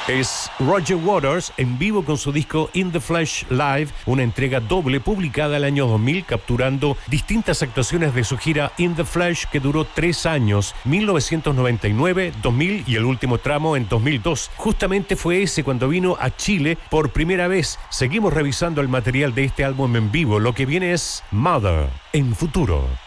Es Roger Waters en vivo con su disco In the Flesh Live, una entrega doble publicada el año 2000, capturando distintas actuaciones de su gira In the Flesh, que duró 3 años, 1999, 2000 y el último tramo en 2002. Justamente fue ese cuando vino a Chile por primera vez. Seguimos revisando el material de este álbum en vivo. Lo que viene es Mother en Futuro.